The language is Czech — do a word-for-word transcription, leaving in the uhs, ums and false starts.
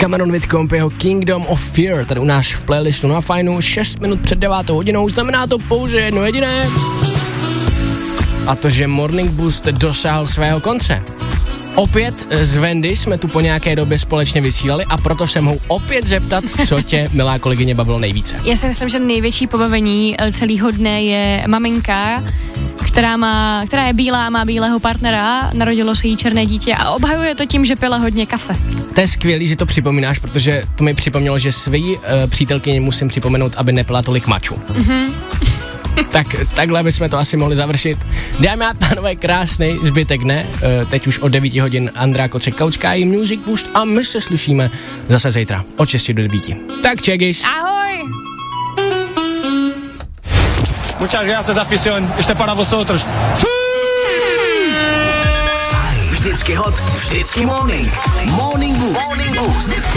Cameron with Compyho Kingdom of Fear, tady u nás v playlistu na Fajnu, šest minut před devátou hodinou, znamená to pouze jedno jediné. A to, že Morning Boost dosáhl svého konce. Opět s Wendy jsme tu po nějaké době společně vysílali a proto se mohu opět zeptat, co tě, milá kolegyně, bavilo nejvíce. Já si myslím, že největší pobavení celého dne je maminka, která, má, která je bílá, má bílého partnera, narodilo se jí černé dítě a obhajuje to tím, že pila hodně kafe. To je skvělý, že to připomínáš, protože to mi připomnělo, že svý uh, přítelkyni musím připomenout, aby nepila tolik maču. Mm-hmm. Tak takhle bychom to asi mohli završit. Dámy a pánové, krásný zbytek dne. Teď už od devíti hodin Andrá Kocek Kaučka i Music Boost a my se slyšíme zase zítra od šesti do devíti. Tak čegis. Ahoj! Muchas gracias, afición. Ještě para vosotros. Vždycky hot, vždycky morning. Morning Boost. Morning Boost.